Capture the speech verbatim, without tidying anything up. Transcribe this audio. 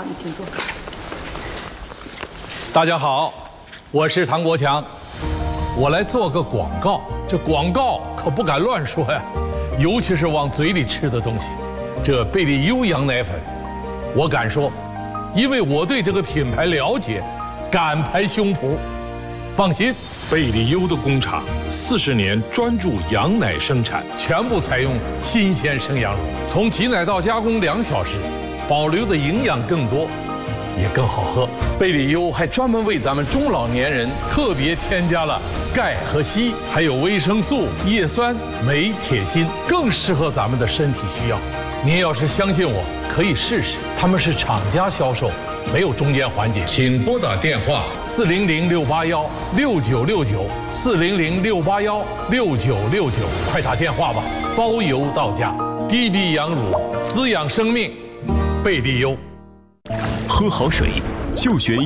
你请坐。 大家好，我是唐国强，我来做个广告。这广告可不敢乱说呀，尤其是往嘴里吃的东西。这贝利优羊奶粉，我敢说，因为我对这个品牌了解，敢拍胸脯。放心， 贝利优的工厂四十年专注羊奶生产， 全部采用新鲜生羊乳，从挤奶到加工两小时，保留的营养更多，也更好喝。贝利优还专门为咱们中老年人特别添加了钙和硒，还有维生素、叶酸、镁、铁、锌，更适合咱们的身体需要。您要是相信我，可以试试。他们是厂家销售，没有中间环节。请拨打电话四零零六八幺六九六九四零零六八幺六九六九，快打电话吧，包邮到家。滴滴羊乳，滋养生命，贝利优。 喝好水就选